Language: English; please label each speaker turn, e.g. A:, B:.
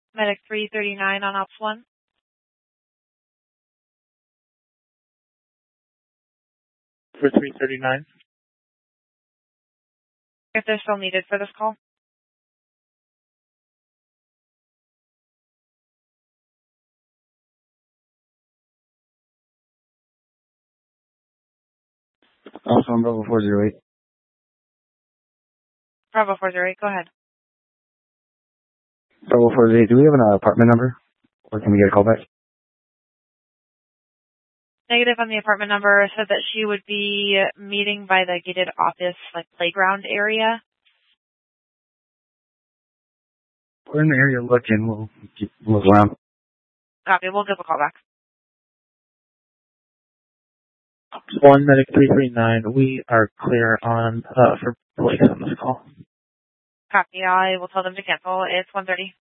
A: Medic 339 on Ops 1.
B: For 339.
A: If they're still needed for this call.
C: Also on Bravo 408.
A: Bravo 408, go ahead.
C: Bravo 408, do we have an apartment number? Or can we get a call back?
A: Negative on the apartment number. Said that she would be meeting by the gated office, playground area.
C: We're in the area looking. We'll look around.
A: Copy. We'll give a call back.
B: Ops 1, Medic 339. We are clear on for police on this call.
A: Copy. I will tell them to cancel. It's 1:30.